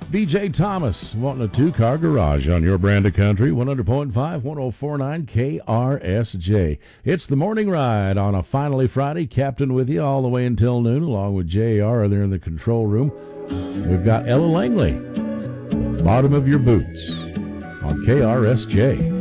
BJ Thomas wanting a two-car garage on your brand of country. 100.5, 1049 KRSJ. It's the morning ride on a finally Friday. Captain with you all the way until noon, along with JR there in the control room. We've got Ella Langley, bottom of your boots on KRSJ.